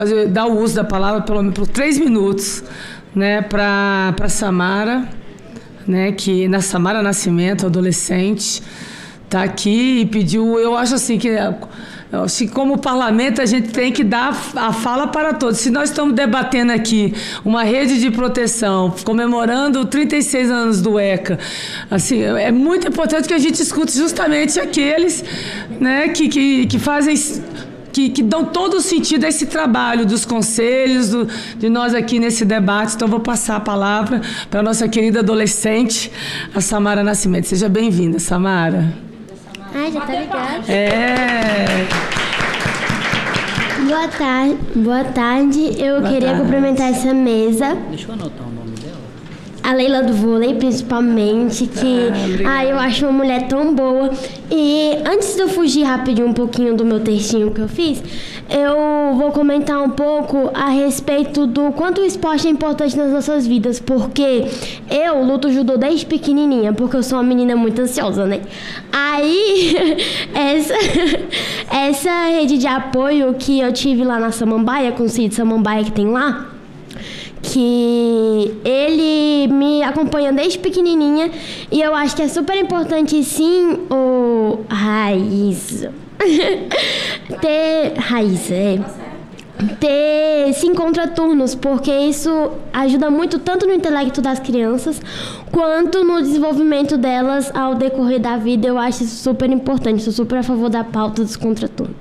dar o uso da palavra pelo menos por 3 minutos, né, para Samara, né, que na Samara Nascimento, adolescente, está aqui e pediu. Eu acho assim que como parlamento a gente tem que dar a fala para todos. Se nós estamos debatendo aqui uma rede de proteção, comemorando 36 anos do ECA, assim, é muito importante que a gente escute justamente aqueles, né, que fazem, que dão todo o sentido a esse trabalho dos conselhos, de nós aqui nesse debate. Então, vou passar a palavra para a nossa querida adolescente, a Samara Nascimento. Seja bem-vinda, Samara. Ai, já tá ligado. Boa tarde. Eu queria cumprimentar essa mesa. Deixa eu anotar o nome dela. A Leila do vôlei, principalmente, que eu acho uma mulher tão boa. E antes de eu fugir rapidinho um pouquinho do meu textinho que eu fiz, eu vou comentar um pouco a respeito do quanto o esporte é importante nas nossas vidas, porque eu luto judô desde pequenininha, porque eu sou uma menina muito ansiosa, né? Aí, essa rede de apoio que eu tive lá na Samambaia, com o Cid Samambaia que tem lá, que ele me acompanha desde pequenininha, e eu acho que é super importante, sim, o ter 5 contraturnos, porque isso ajuda muito tanto no intelecto das crianças quanto no desenvolvimento delas ao decorrer da vida. Eu acho isso super importante, sou super a favor da pauta dos contraturnos.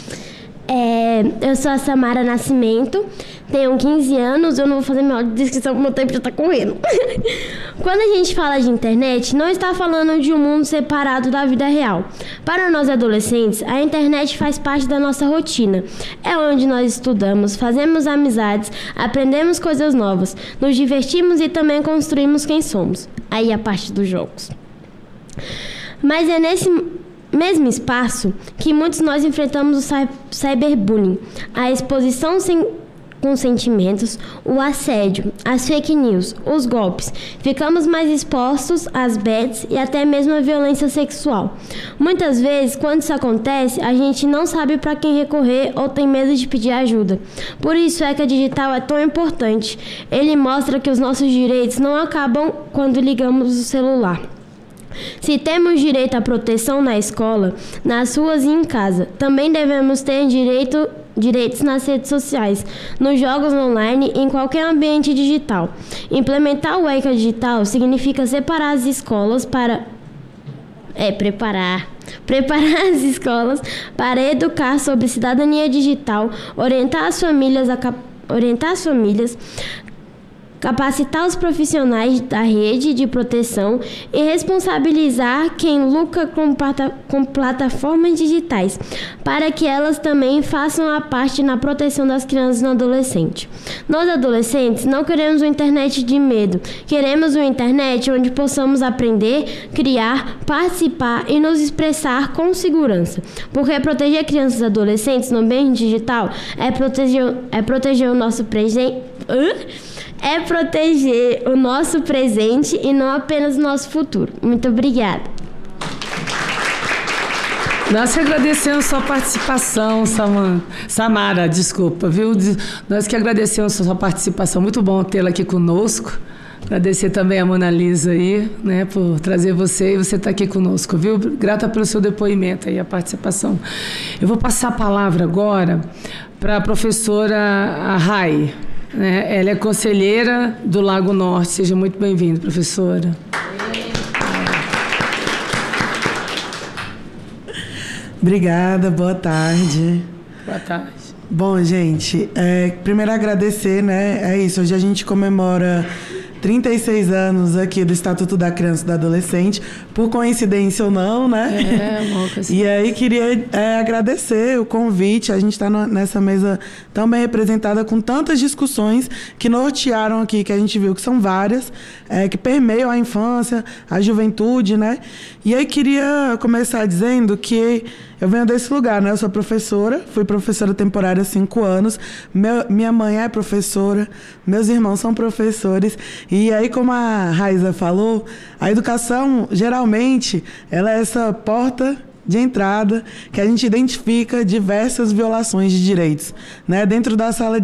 Eu sou a Samara Nascimento, tenho 15 anos, eu não vou fazer minha descrição porque meu tempo já está correndo. Quando a gente fala de internet, não está falando de um mundo separado da vida real. Para nós adolescentes, a internet faz parte da nossa rotina. É onde nós estudamos, fazemos amizades, aprendemos coisas novas, nos divertimos e também construímos quem somos. Aí a parte dos jogos. Mas é nesse mesmo espaço que muitos nós enfrentamos o cyberbullying, a exposição sem consentimentos, o assédio, as fake news, os golpes. Ficamos mais expostos às bets e até mesmo à violência sexual. Muitas vezes, quando isso acontece, a gente não sabe para quem recorrer ou tem medo de pedir ajuda. Por isso, o ECA Digital é tão importante. Ele mostra que os nossos direitos não acabam quando ligamos o celular. Se temos direito à proteção na escola, nas ruas e em casa, também devemos ter direitos nas redes sociais, nos jogos online e em qualquer ambiente digital. Implementar o ECA Digital significa separar as escolas preparar as escolas para educar sobre cidadania digital, orientar as famílias, capacitar os profissionais da rede de proteção e responsabilizar quem lucra com plataformas digitais, para que elas também façam a parte na proteção das crianças e do adolescente. Nós, adolescentes, não queremos uma internet de medo. Queremos uma internet onde possamos aprender, criar, participar e nos expressar com segurança. Porque proteger crianças e adolescentes no ambiente digital é proteger o nosso presente. É proteger o nosso presente e não apenas o nosso futuro. Muito obrigada. Nós que agradecemos sua participação, Samara, desculpa, viu? Nós que agradecemos sua participação. Muito bom tê-la aqui conosco. Agradecer também a Mona Lisa aí, né, por trazer você e você estar aqui conosco, viu? Grata pelo seu depoimento e a participação. Eu vou passar a palavra agora para a professora Rai. Ela é conselheira do Lago Norte. Seja muito bem-vinda, professora. Obrigada, boa tarde. Boa tarde. Bom, gente, primeiro agradecer, né? É isso, hoje a gente comemora 36 anos aqui do Estatuto da Criança e do Adolescente, por coincidência ou não, né? Uma coisa. E aí queria agradecer o convite. A gente está nessa mesa tão bem representada, com tantas discussões que nortearam aqui, que a gente viu que são várias, que permeiam a infância, a juventude, né? E aí queria começar dizendo que eu venho desse lugar, né? Eu sou professora, fui professora temporária há 5 anos. Minha mãe é professora, meus irmãos são professores. E aí, como a Raíza falou, a educação, geralmente, ela é essa porta de entrada que a gente identifica diversas violações de direitos, né? Dentro da sala